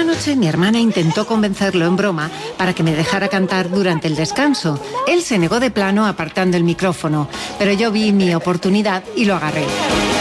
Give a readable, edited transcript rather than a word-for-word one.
noche mi hermana intentó convencerlo en broma para que me dejara cantar durante el descanso. Él se negó de plano apartando el micrófono, pero yo vi mi oportunidad y lo agarré.